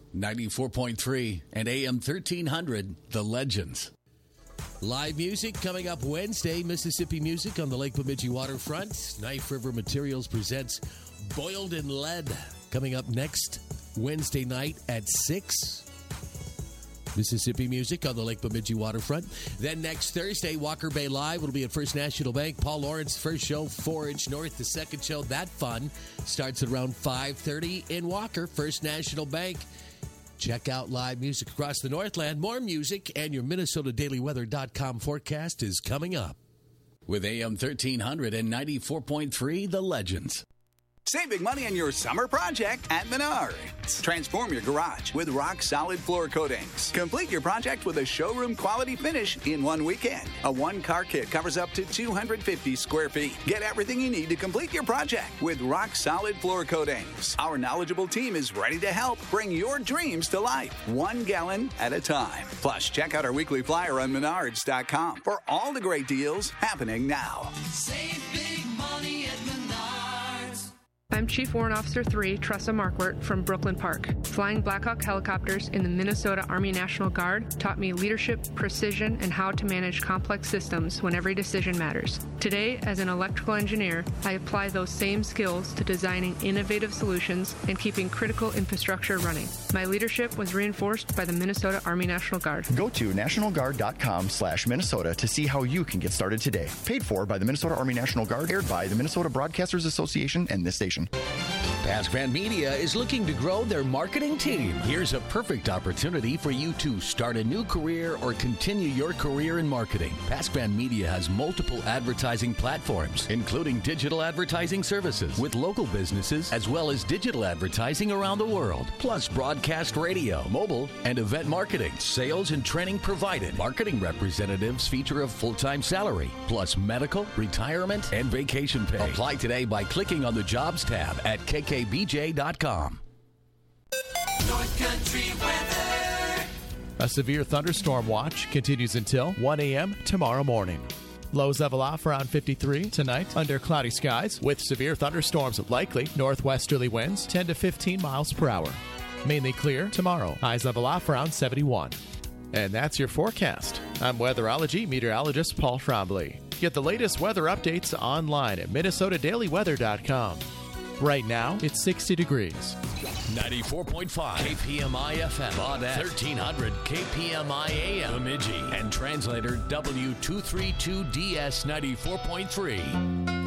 94.3 and AM 1300, The Legends. Live music coming up Wednesday. Mississippi Music on the Lake Bemidji waterfront. Knife River Materials presents Boiled in Lead. Coming up next Wednesday night at 6. Mississippi Music on the Lake Bemidji waterfront. Then next Thursday, Walker Bay Live will be at First National Bank. Paul Lawrence, first show, 4-inch North. The second show, That Fun, starts at around 5:30 in Walker, First National Bank. Check out live music across the Northland. More music and your MinnesotaDailyWeather.com forecast is coming up. With AM 1300 and 94.3, The Legends. Save big money on your summer project at Menards. Transform your garage with rock-solid floor coatings. Complete your project with a showroom-quality finish in one weekend. A one-car kit covers up to 250 square feet. Get everything you need to complete your project with rock-solid floor coatings. Our knowledgeable team is ready to help bring your dreams to life, 1 gallon at a time. Plus, check out our weekly flyer on Menards.com for all the great deals happening now. Save big money at Menards. I'm Chief Warrant Officer 3, Tressa Markwart from Brooklyn Park. Flying Black Hawk helicopters in the Minnesota Army National Guard taught me leadership, precision, and how to manage complex systems when every decision matters. Today, as an electrical engineer, I apply those same skills to designing innovative solutions and keeping critical infrastructure running. My leadership was reinforced by the Minnesota Army National Guard. Go to nationalguard.com/Minnesota to see how you can get started today. Paid for by the Minnesota Army National Guard, aired by the Minnesota Broadcasters Association and this station. Pasquan Media is looking to grow their marketing team. Here's a perfect opportunity for you to start a new career or continue your career in marketing. Pasquan Media has multiple advertising platforms, including digital advertising services with local businesses, as well as digital advertising around the world, plus broadcast radio, mobile, and event marketing. Sales and training provided. Marketing representatives feature a full-time salary, plus medical, retirement, and vacation pay. Apply today by clicking on the Jobs tab at kkbj.com. North Country weather. A severe thunderstorm watch continues until 1 a.m. tomorrow morning. Lows level off around 53 tonight under cloudy skies with severe thunderstorms likely. Northwesterly winds 10 to 15 miles per hour. Mainly clear tomorrow. Highs level off around 71. And that's your forecast. I'm weatherology meteorologist Paul Trombley. Get the latest weather updates online at MinnesotaDailyWeather.com. Right now, it's 60 degrees. 94.5 KPMI FM, Baudette, 1300 KPMI AM, Bemidji, and translator W232DS 94.3.